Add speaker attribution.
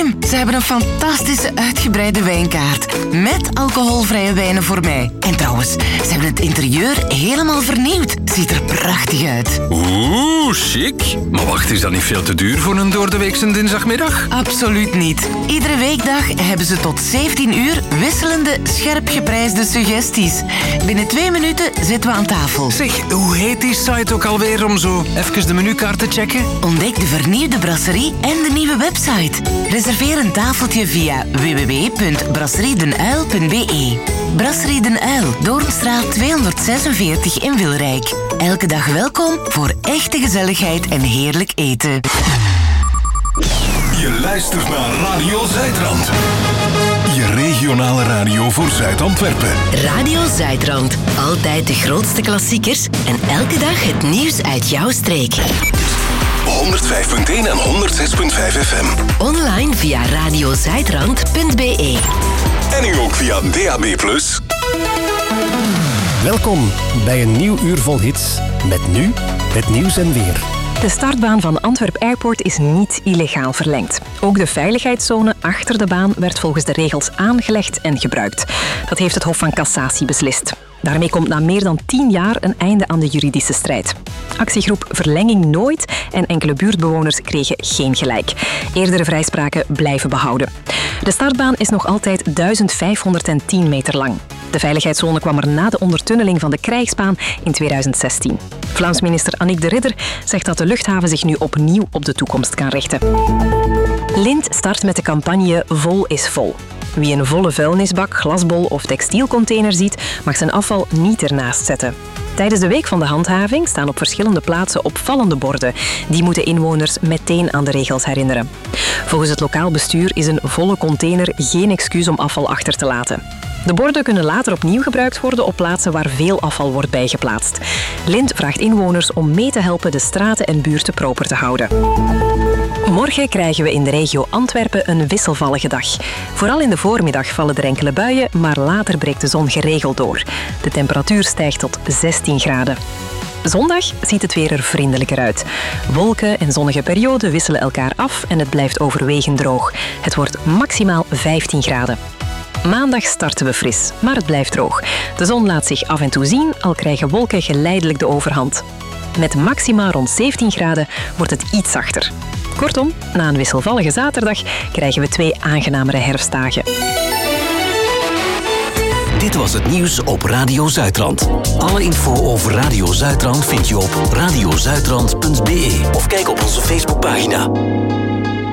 Speaker 1: Ze hebben een fantastische uitgebreide wijnkaart. Met alcoholvrije wijnen voor mij. En trouwens, ze hebben het interieur helemaal vernieuwd. Ziet er prachtig uit.
Speaker 2: Oeh, chic. Maar wacht, is dat niet veel te duur voor een doordeweekse dinsdagmiddag?
Speaker 1: Absoluut niet. Iedere weekdag hebben ze tot 17 uur wisselende, scherp geprijsde suggesties. Binnen 2 minuten zitten we aan tafel.
Speaker 2: Zeg, hoe heet die site ook alweer om zo even de menukaart te checken?
Speaker 1: Ontdek de vernieuwde brasserie en de nieuwe website. Reserveer een tafeltje via www.brasseriedenuil.be. Brasserie Den Uil, Doornstraat 246 in Wilrijk. Elke dag welkom voor echte gezelligheid en heerlijk eten.
Speaker 3: Je luistert naar Radio Zuidrand. Je regionale radio voor Zuid-Antwerpen.
Speaker 4: Radio Zuidrand. Altijd de grootste klassiekers en elke dag het nieuws uit jouw streek.
Speaker 3: 105.1 en 106.5 FM.
Speaker 4: Online via radiozuidrand.be.
Speaker 3: En nu ook via DAB+.
Speaker 5: Welkom bij een nieuw uur vol hits. Met nu het nieuws en weer.
Speaker 6: De startbaan van Antwerp Airport is niet illegaal verlengd. Ook de veiligheidszone achter de baan werd volgens de regels aangelegd en gebruikt. Dat heeft het Hof van Cassatie beslist. Daarmee komt na meer dan 10 jaar een einde aan de juridische strijd. Actiegroep Verlenging Nooit en enkele buurtbewoners kregen geen gelijk. Eerdere vrijspraken blijven behouden. De startbaan is nog altijd 1510 meter lang. De veiligheidszone kwam er na de ondertunneling van de Krijgsbaan in 2016. Vlaams minister Annick de Ridder zegt dat de luchthaven zich nu opnieuw op de toekomst kan richten. Lint start met de campagne Vol is Vol. Wie een volle vuilnisbak, glasbol of textielcontainer ziet, mag zijn afval niet ernaast zetten. Tijdens de week van de handhaving staan op verschillende plaatsen opvallende borden. Die moeten inwoners meteen aan de regels herinneren. Volgens het lokaal bestuur is een volle container geen excuus om afval achter te laten. De borden kunnen later opnieuw gebruikt worden op plaatsen waar veel afval wordt bijgeplaatst. Lint vraagt inwoners om mee te helpen de straten en buurten proper te houden. Morgen krijgen we in de regio Antwerpen een wisselvallige dag. Vooral in de voormiddag vallen er enkele buien, maar later breekt de zon geregeld door. De temperatuur stijgt tot 16 graden. Zondag ziet het weer er vriendelijker uit. Wolken en zonnige perioden wisselen elkaar af en het blijft overwegend droog. Het wordt maximaal 15 graden. Maandag starten we fris, maar het blijft droog. De zon laat zich af en toe zien, al krijgen wolken geleidelijk de overhand. Met maxima rond 17 graden wordt het iets zachter. Kortom, na een wisselvallige zaterdag krijgen we 2 aangenamere herfstdagen.
Speaker 7: Dit was het nieuws op Radio Zuidrand. Alle info over Radio Zuidrand vind je op radiozuidrand.be of kijk op onze Facebookpagina.